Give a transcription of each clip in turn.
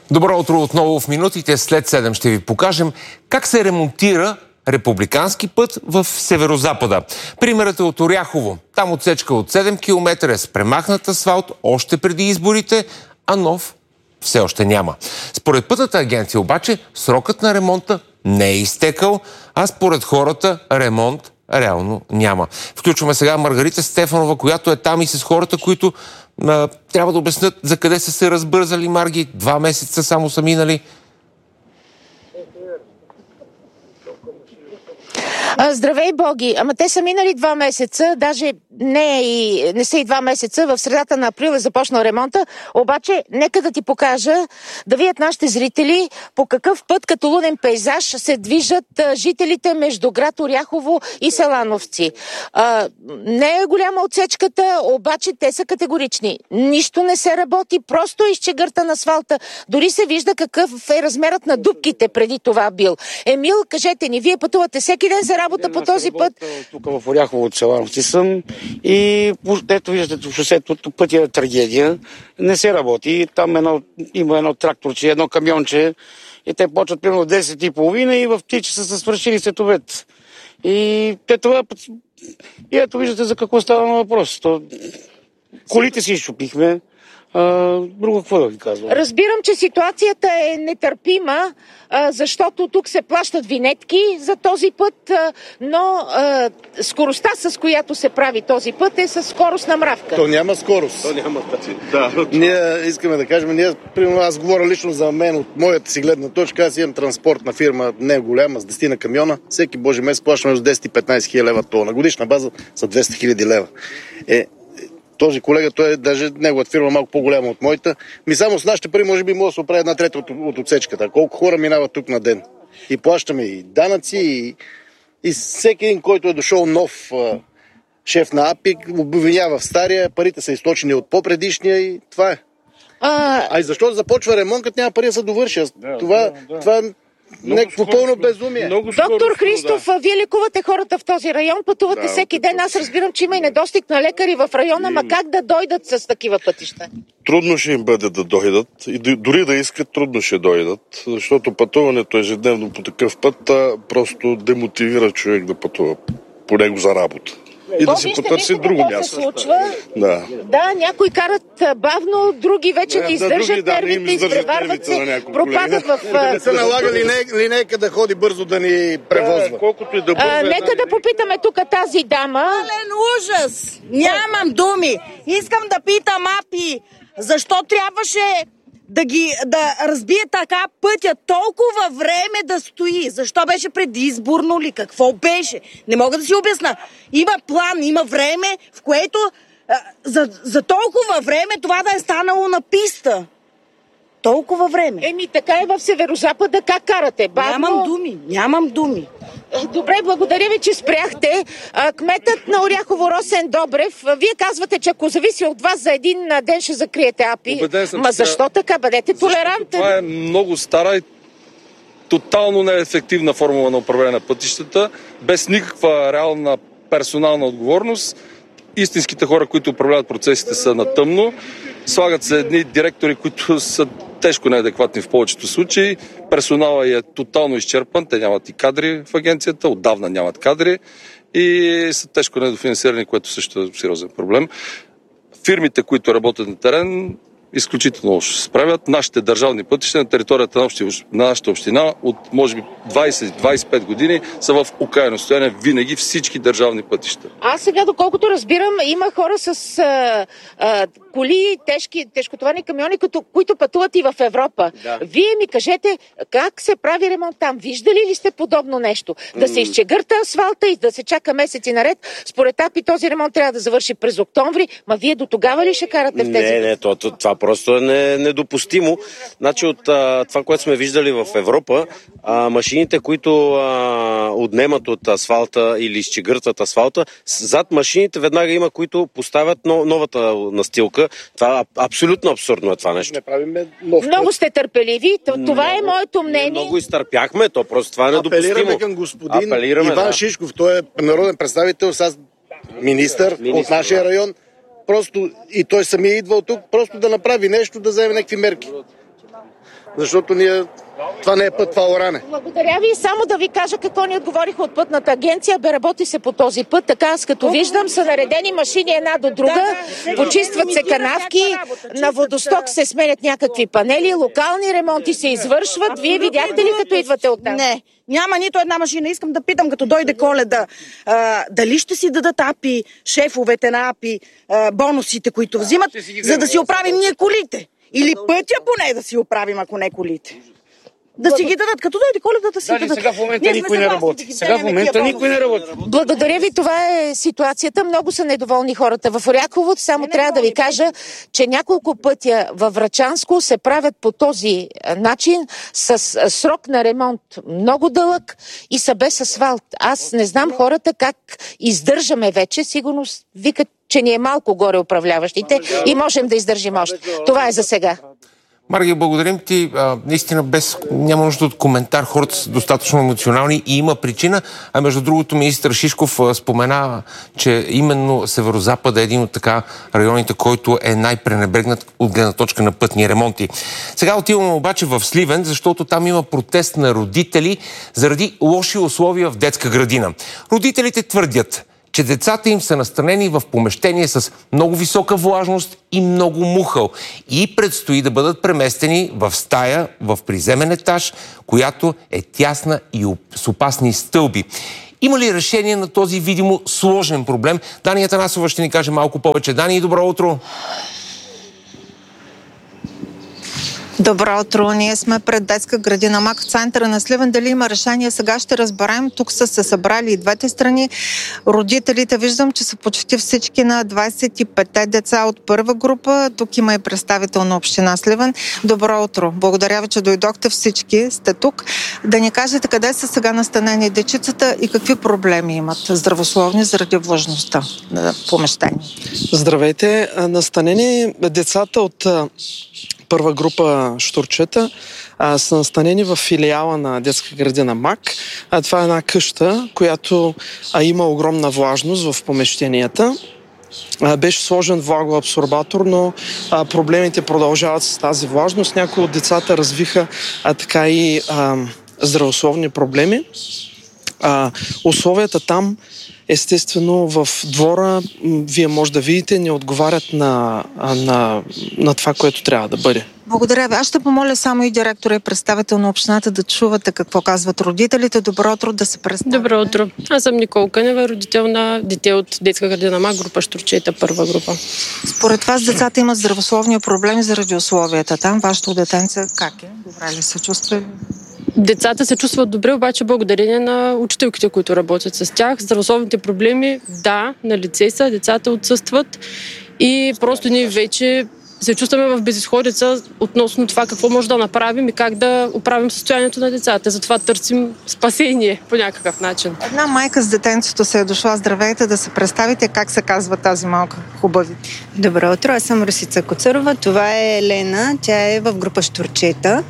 Добро утро отново. В минутите след 7 ще ви покажем как се ремонтира републикански път в Северозапада. Примерът е от Оряхово. Там отсечка от 7 км е с премахнат асфалт още преди изборите, а нов все още няма. Според пътната агенция обаче срокът на ремонта не е изтекал, а според хората ремонт реално няма. Включваме сега Маргарита Стефанова, която е там и с хората, които трябва да обяснят за къде са се разбързали, Марги. 2 месеца само са минали. Здравей, Боги! Ама те са минали 2 месеца, даже не са и 2 месеца. В средата на април е започнал ремонта. Обаче, нека да ти покажа, да видят нашите зрители по какъв път като лунен пейзаж се движат жителите между град Оряхово и Селановци. Не е голяма отсечката, обаче те са категорични. Нищо не се работи, просто изчегърта на асфалта. Дори се вижда какъв е размерът на дупките преди това бил. Емил, кажете ни, вие пътувате всеки ден за работа по този път? Тук в Оряхово от Селановци съм и ето виждате шосето, пътя е трагедия. Не се работи. Там има едно тракторче, едно камионче и те почват примерно в 10:30 и в 3 часа са свършили световете. И те това... И ето виждате за какво става въпрос. Колите си изчупихме. Друго какво да ви казвам? Разбирам, че ситуацията е нетърпима, защото тук се плащат винетки за този път, но скоростта, с която се прави този път, е с скорост на мравка. То няма скорост. Да. Ние искаме да кажем, примерно аз говоря лично за мен, от моята си гледна точка, аз имам транспортна фирма, не е голяма, с 10 на камиона, всеки божи месец плащаме с 10 и 15 хиляди лева тона. На годишна база са 200 хиляди лева. Този колега, той е даже неговата фирма малко по-голяма от моята. Само с нашите пари може би може да се оправи 1/3 от отсечката. Колко хора минават тук на ден? И плащаме и данъци, и всеки един, който е дошъл нов шеф на АПИ, обвинява в стария, парите са източени от по-предишния и това е. И защо започва ремонт, като няма пари да се довърши? Това е някакво пълно безумие. Доктор Христов, вие лекувате хората в този район, пътувате всеки ден. Аз разбирам, че има и недостиг на лекари в района, ма как да дойдат с такива пътища? Трудно ще им бъде да дойдат. И дори да искат, трудно ще дойдат. Защото пътуването ежедневно по такъв път просто демотивира човек да пътува по него за работа. И да си потърси друго място. Се случва. Да, някои карат бавно, други вече не издържат нервите, изпреварват се, пропадат в... Не са налагали линейка да ходи бързо да ни превозва. Колкото и да бързо. Нека да попитаме тук тази дама. Пълен ужас! Нямам думи! Искам да питам АПИ, защо трябваше да разбие така пътя толкова време да стои? Защо беше предизборно ли? Какво беше? Не мога да си обясна. Има план, има време, в което за толкова време това да е станало на писта. Толкова време. Така е в Северозапада. Как карате? Бавно? Нямам думи. Добре, благодаря ви, че спряхте. Кметът на Оряхово Росен Добрев, вие казвате, че ако зависи от вас за един ден ще закриете АПИ. Защо така? Бъдете толерантен. Това е много стара и тотално неефективна формула на управление на пътищата, без никаква реална персонална отговорност. Истинските хора, които управляват процесите, са на тъмно. Слагат се едни директори, които са тежко неадекватни в повечето случаи. Персоналът е тотално изчерпан. Те нямат и кадри в агенцията. Отдавна нямат кадри. И са тежко недофинансирани, което също е сериозен проблем. Фирмите, които работят на терен, изключително ще се справят. Нашите държавни пътища на територията на нашата община от може би 20-25 години са в окаяно състояние винаги всички държавни пътища. Аз сега, доколкото разбирам, има хора с коли, тежкотоварни камиони, които пътуват и в Европа. Да. Вие ми кажете как се прави ремонт там? Виждали ли сте подобно нещо? Да се изчегърта асфалта и да се чака месеци наред? Според АПИ този ремонт трябва да завърши през октомври. Ма вие до тогава ли ще карате в тези? Не, това просто е недопустимо. Значи от това, което сме виждали в Европа, машините, които отнемат от асфалта или изчегъртват асфалта, зад машините веднага има, които поставят новата настилка. Това абсолютно абсурдно е това нещо. Не правиме нов път. Много сте търпеливи. Това е моето мнение. Много изтърпяхме. То просто това е недопустимо. Апелираме към господин Иван Шишков. Той е народен представител, министър от нашия район. Просто и той самия идва от тук, просто да направи нещо, да вземе някакви мерки. защото това не е път, това оране. Благодаря ви. Само да ви кажа какво ни отговориха от пътната агенция. Работи се по този път. Така, аз като виждам, са наредени машини една до друга, почистват се канавки, на водосток се сменят някакви панели, локални ремонти се извършват. Вие видяхте ли като идвате оттам? Не. Няма нито една машина. Искам да питам, като дойде Коледа, дали ще си дадат АПИ, шефовете на АПИ, бонусите, които взимат, за да си оправим ние колите. Или пътя поне да си оправим, ако не колите. Да си ги дадат. Като дойде Коледа да си дадат. Сега в момента никой не работи. Благодаря ви. Това е ситуацията. Много са недоволни хората в Оряхово. Само трябва да ви кажа, че няколко пътя във Врачанско се правят по този начин, с срок на ремонт много дълъг и са без асфалт. Аз не знам хората как издържаме вече. Сигурно викат, че ни е малко горе управляващите и можем да издържим още. Това е за сега. Марги, благодарим ти. Наистина няма нужда от коментар. Хората са достатъчно емоционални и има причина. А между другото, министър Шишков спомена, че именно Северозапад е един от районите, който е най-пренебрегнат от гледна точка на пътни ремонти. Сега отиваме обаче в Сливен, защото там има протест на родители заради лоши условия в детска градина. Родителите твърдят, че децата им са настанени в помещение с много висока влажност и много мухъл и предстои да бъдат преместени в стая в приземен етаж, която е тясна и с опасни стълби. Има ли решение на този видимо сложен проблем? Дани Атанасова ще ни каже малко повече. Дани, добро утро! Добро утро! Ние сме пред детска градина МАК в центъра на Сливен. Дали има решение, сега ще разберем. Тук са се събрали и двете страни. Родителите, виждам, че са почти всички на 25 деца от първа група. Тук има и представител на община Сливен. Добро утро! Благодаря ви, че дойдохте, всички сте тук. Да ни кажете къде са сега настанени дечицата и какви проблеми имат здравословни заради влажността на помещение. Здравейте! Настанени децата от първа група щурчета са настанени в филиала на детска градина МАК. Това е една къща, която има огромна влажност в помещенията. Беше сложен влагоабсорбатор, но проблемите продължават с тази влажност. Някои от децата развиха така и здравословни проблеми. Условията там, естествено, в двора, вие може да видите, не отговарят на това, което трябва да бъде. Благодаря ви. Аз ще помоля само и директора и представител на общината да чувате какво казват родителите. Добро утро, да се представите. Добро утро. Аз съм Никола Кънева, родител на дете от детска градина МАК, група Щурчета, първа група. Според вас децата имат здравословни проблеми заради условията там. Вашето детенце как е? Добре ли се чувства? Децата се чувстват добре, обаче благодарение на учителките, които работят с тях. Здравословните проблеми, да, на лице са, децата отсъстват и просто ние вече се чувстваме в безизходица относно това какво може да направим и как да оправим състоянието на децата. Затова търсим спасение по някакъв начин. Една майка с детенцето се е дошла. Здравейте, да се представите как се казва тази малка хубави. Добро утро, аз съм Русица Коцарова. Това е Елена, тя е в група Щурчета.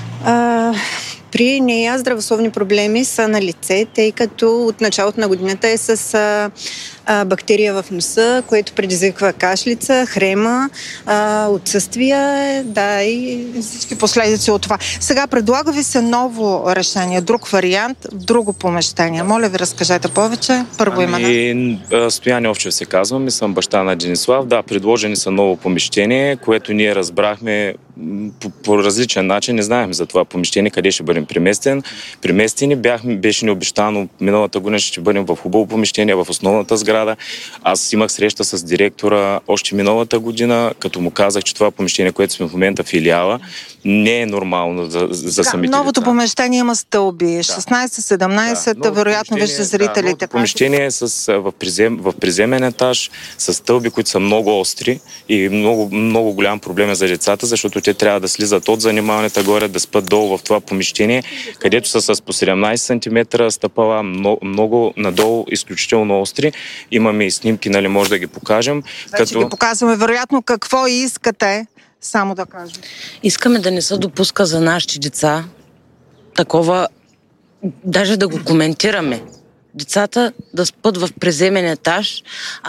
При нея здравословни проблеми са на лице, тъй като от началото на годината е с бактерия в носа, което предизвиква кашлица, хрема, отсъствия, да, и всички последици от това. Сега предлага ви се ново решение, друг вариант, в друго помещение. Моля ви, разкажете повече. Първо имена. Стоян Овчев се казвам и съм баща на Денислав. Да, предложени са ново помещение, което ние разбрахме по различен начин. Не знаем за това помещение, къде ще бъдем преместени. Беше ни обещано миналата година, ще бъдем в хубаво помещение, в основната сграда. Аз имах среща с директора още миналата година, като му казах, че това помещение, което сме в момента филиала, не е нормално за самите новото деца. Помещение има стълби, 16-17, вероятно вижте зрителите. Помещение в приземен етаж, с стълби, които са много остри и много голям проблем е за децата, защото те трябва да слизат от занимаването горе, да спят долу в това помещение, където са с по 17 см стъпала, много надолу, изключително остри. Имаме и снимки, нали, може да ги покажем. Вече ги показваме. Вероятно, какво искате, само да кажем. Искаме да не се допуска за нашите деца такова, даже да го коментираме. децата да спят в приземен етаж,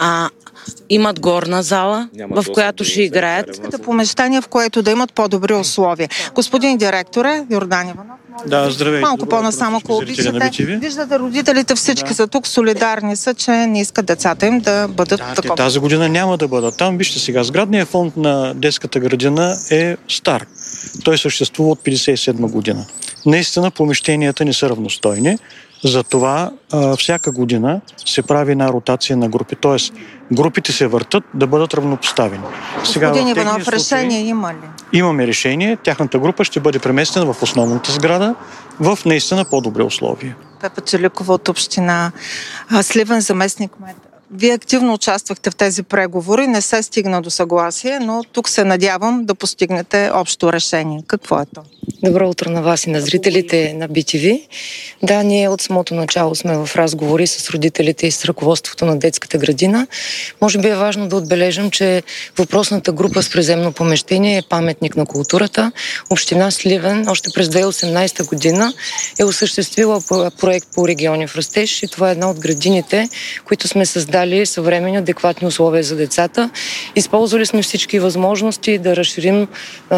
имат горна зала, в която ще играят. Помещение, в което да имат по-добри условия. Господин директоре, Йордан Иванов. Да, здравейте. Малко по-насам, ако обичате. Виждате, родителите всички са тук, солидарни са, че не искат децата им да бъдат такова. Тази година няма да бъдат там. Вижте сега, сградният фонд на детската градина е стар. Той съществува от 1957 година. Наистина помещенията не са равностойни. Затова всяка година се прави една ротация на групи. Тоест, групите се въртат да бъдат равнопоставени. Господин Иванов, решение има ли? Имаме решение. Тяхната група ще бъде преместена в основната сграда в наистина по-добри условия. Пепа Челикова от община Сливен, заместник-кмет. Вие активно участвахте в тези преговори, не се стигна до съгласие, но тук се надявам да постигнете общо решение. Какво е то? Добро утро на вас и на зрителите на BTV. Да, ние от самото начало сме в разговори с родителите и с ръководството на детската градина. Може би е важно да отбележим, че въпросната група с приземно помещение е паметник на културата. Община Сливен още през 2018 година е осъществила проект по региони в растеж и това е една от градините, които сме създали съвременни адекватни условия за децата. Използвали сме всички възможности да разширим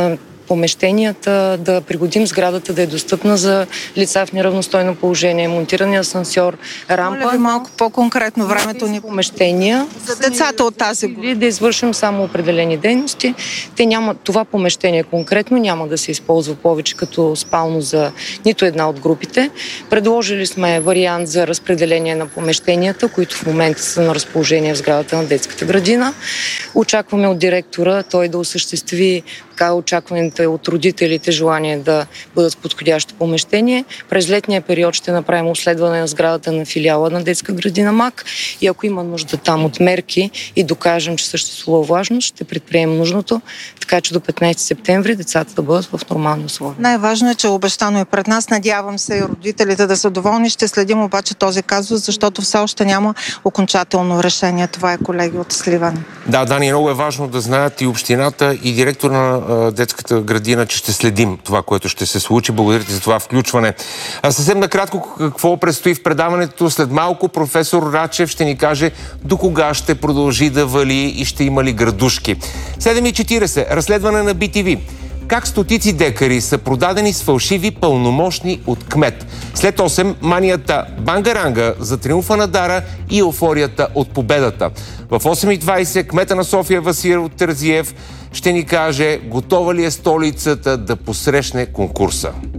помещенията, да пригодим сградата да е достъпна за лица в неравностойно положение, монтиране асансьор, рампа. Моля ви малко по-конкретно времето ни помещения. За децата от тази година. Да извършим само определени дейности. Това помещение конкретно няма да се използва повече като спално за нито една от групите. Предложили сме вариант за разпределение на помещенията, които в момента са на разположение в сградата на детската градина. Очакваме от директора той да осъществи очакваните от родителите желание да бъдат в подходящо помещение. През летния период ще направим обследване на сградата на филиала на детска градина МАК и ако има нужда там от мерки и докажем, че съществува влажност, ще предприемем нужното, така че до 15 септември децата да бъдат в нормални условия. Най-важно е, че обещано и пред нас. Надявам се и родителите да са доволни. Ще следим обаче този казус, защото все още няма окончателно решение. Това е, колеги, от Сливен. Да, Дани, много е важно да знаят и общината, и директор на детската градина, че ще следим това, което ще се случи. Благодаря ти за това включване. Съвсем накратко, какво предстои в предаването? След малко професор Рачев ще ни каже до кога ще продължи да вали и ще има ли градушки. 7:40. Разследване на BTV. Как стотици декари са продадени с фалшиви пълномощни от кмет. След 8 манията бангаранга за триумфа на Дара и еуфорията от победата. В 8:20 кмета на София Васил Терзиев ще ни каже готова ли е столицата да посрещне конкурса.